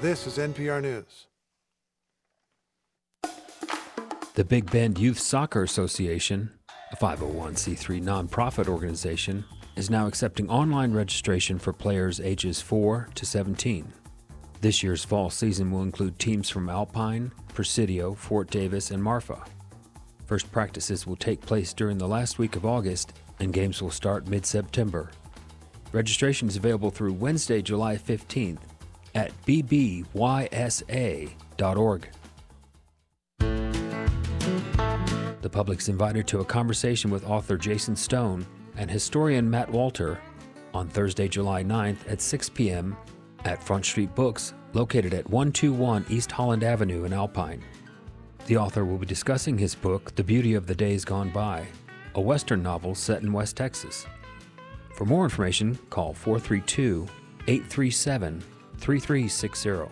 This is NPR News. The Big Bend Youth Soccer Association, a 501c3 nonprofit organization, is now accepting online registration for players ages 4 to 17. This year's fall season will include teams from Alpine, Presidio, Fort Davis, and Marfa. First practices will take place during the last week of August, and games will start mid-September. Registration is available through Wednesday, July 15th at bbysa.org. The public's invited to a conversation with author Jason Stone and historian Matt Walter on Thursday, July 9th at 6 p.m. at Front Street Books, located at 121 East Holland Avenue in Alpine. The author will be discussing his book, The Beauty of the Days Gone By, a Western novel set in West Texas. For more information, call 432-837-3360.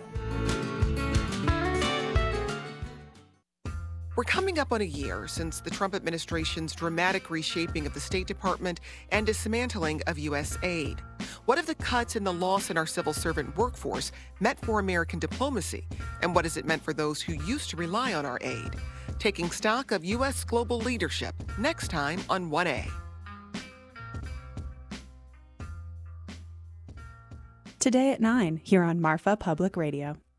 We're coming up on a year since the Trump administration's dramatic reshaping of the State Department and dismantling of U.S. aid. What have the cuts and the loss in our civil servant workforce meant for American diplomacy? And what has it meant for those who used to rely on our aid? Taking stock of U.S. global leadership, next time on 1A. Today at 9, here on Marfa Public Radio.